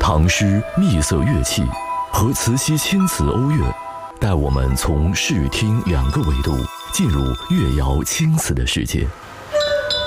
唐诗秘色乐器和慈禧青瓷瓯乐，带我们从视听两个维度进入乐窑青瓷的世界。